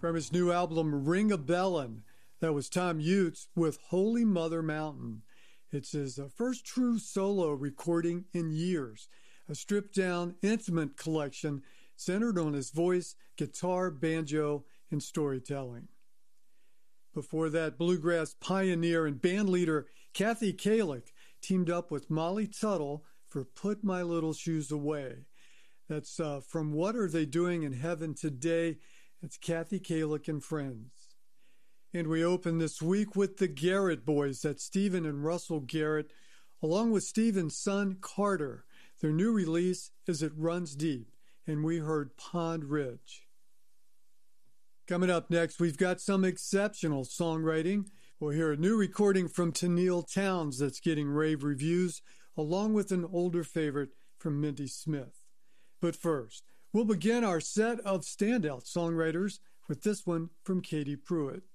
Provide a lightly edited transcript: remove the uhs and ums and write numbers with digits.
From his new album, Ring a Bellin', that was Tom Utes with Holy Mother Mountain. It's his first true solo recording in years, a stripped-down, intimate collection centered on his voice, guitar, banjo, and storytelling. Before that, bluegrass pioneer and bandleader Kathy Kalick teamed up with Molly Tuttle for Put My Little Shoes Away. That's from What Are They Doing in Heaven Today? It's Kathy Kalick and Friends. And we open this week with the Garrett Boys. That's Stephen and Russell Garrett, along with Stephen's son Carter. Their new release is It Runs Deep, and we heard Pond Ridge. Coming up next, we've got some exceptional songwriting. We'll hear a new recording from Tenille Townes that's getting rave reviews, along with an older favorite from Mindy Smith. But first, we'll begin our set of standout songwriters with this one from Katie Pruitt.